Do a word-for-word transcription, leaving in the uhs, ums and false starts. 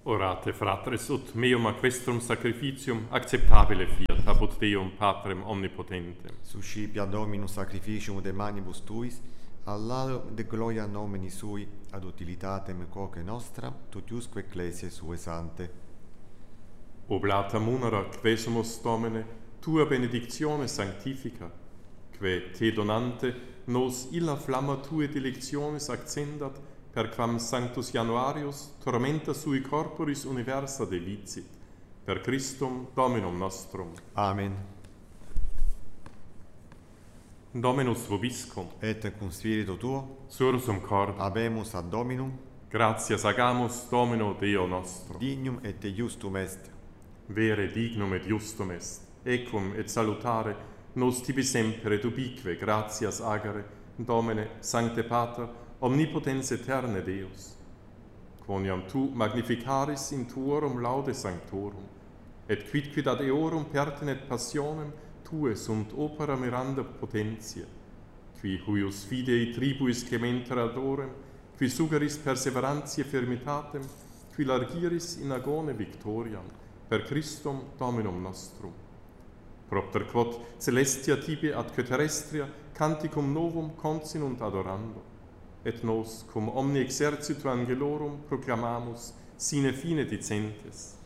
Orate, fratres, ut meum a questrum sacrificium acceptabile fiat, apud Deum Patrem omnipotentem. Suscipia Dominus sacrificium de manibus tuis, all'alo de gloria nomini sui, ad utilitatem quoque nostra, tutiusque ecclesiae sue sante. Oblata munera, quesumus Domine, tua benedictione sanctifica, que te donante nos illa flamma tue delectionis accendat, per quam Sanctus Januarius tormenta sui corporis universa delicit, per Christum Dominum nostrum. Amen. Dominus vobiscum, Et cum spiritu tuo, sursum corde, habemus ad Dominum, gratias agamus Domino Deo nostro. dignum et justum est. Vere dignum et justum est, ecum et salutare, nos tibi semper et ubique gratias agere, Domine, Sancte Pater, omnipotens aeterne Deus, quoniam tu magnificaris in tuorum laude sanctorum, et quidquid ad eorum pertinet passionem tue sunt opera miranda potentia, qui huius fidei tribuis cementer adorem, qui sugeris perseverantiae firmitatem, qui largiris in agone victoriam, per Christum Dominum nostrum. Propter quod celestia tibi atque terrestria canticum novum consinunt adorando, et nos cum omni exercitu angelorum proclamamus sine fine dicentes.